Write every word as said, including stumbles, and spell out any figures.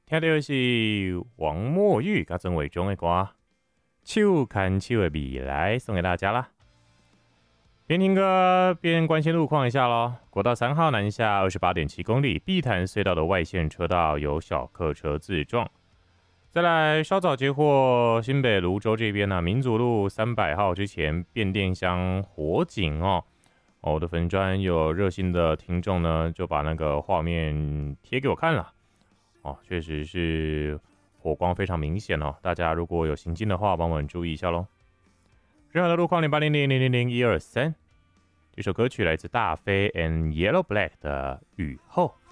听到的是王墨玉甲曾伟忠的歌《手牵手的未来》，送给大家啦。边听歌边关心路况一下咯。国道三号南下 二十八点七 公里，碧潭隧道的外线车道有小客车自撞。再来，稍早接获新北芦洲这边呢、啊，民族路三百号之前变电箱火警哦。哦，我的粉专有热心的听众呢，就把那个画面贴给我看了。哦，确实是火光非常明显哦。大家如果有行进的话，帮我们注意一下咯。任何的路况零八零零零零零一二三，这首歌曲来自大飞 and Yellow Black 的雨后。